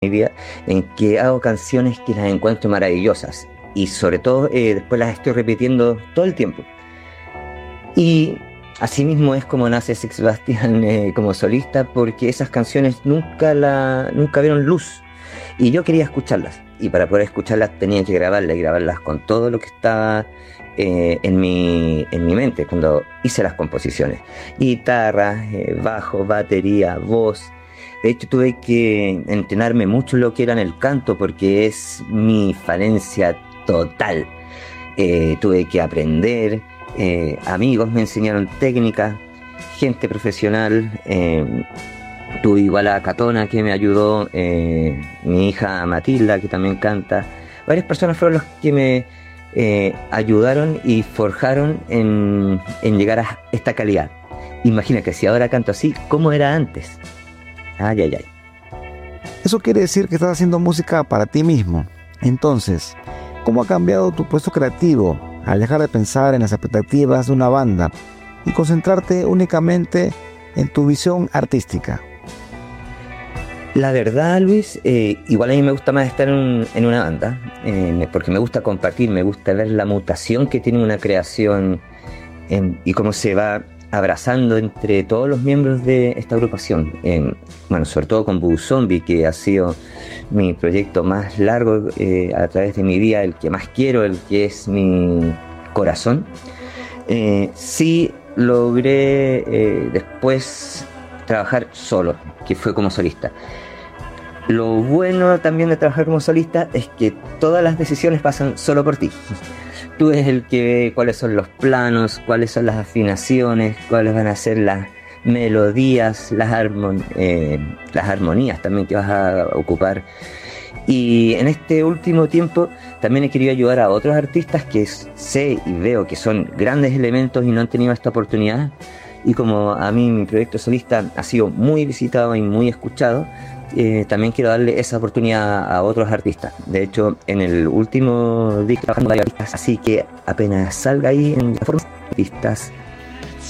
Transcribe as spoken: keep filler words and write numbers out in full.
mi vida en que hago canciones que las encuentro maravillosas y sobre todo eh, después las estoy repitiendo todo el tiempo. Y asimismo es como nace Sex Sebastián eh, como solista, porque esas canciones nunca, la, nunca vieron luz y yo quería escucharlas, y para poder escucharlas tenía que grabarlas y grabarlas con todo lo que estaba eh, en, mi, en mi mente cuando hice las composiciones: guitarra, eh, bajo, batería, voz. De hecho tuve que entrenarme mucho en lo que era en el canto, porque es mi falencia total. Eh, tuve que aprender, eh, amigos me enseñaron técnicas, gente profesional. Eh, tuve igual a Catona que me ayudó, eh, mi hija Matilda que también canta. Varias personas fueron los que me eh, ayudaron y forjaron en, en llegar a esta calidad. Imagina que si ahora canto así, ¿cómo era antes? Ay, ay, ay. Eso quiere decir que estás haciendo música para ti mismo. Entonces, ¿cómo ha cambiado tu proceso creativo al dejar de pensar en las expectativas de una banda y concentrarte únicamente en tu visión artística? La verdad, Luis, eh, igual a mí me gusta más estar en, en una banda, eh, porque me gusta compartir, me gusta ver la mutación que tiene una creación eh, y cómo se va abrazando entre todos los miembros de esta agrupación. Eh, bueno, sobre todo con Voodoo Zombie, que ha sido mi proyecto más largo eh, a través de mi vida, el que más quiero, el que es mi corazón. Eh, sí logré eh, después trabajar solo, que fue como solista. Lo bueno también de trabajar como solista es que todas las decisiones pasan solo por ti. Tú eres el que ve cuáles son los planos, cuáles son las afinaciones, cuáles van a ser las melodías, las, armon eh, las armonías también que vas a ocupar. Y en este último tiempo también he querido ayudar a otros artistas que sé y veo que son grandes elementos y no han tenido esta oportunidad. Y como a mí mi proyecto solista ha sido muy visitado y muy escuchado, eh, también quiero darle esa oportunidad a otros artistas. De hecho, en el último disco trabajando varios artistas, así que apenas salga ahí en la forma artistas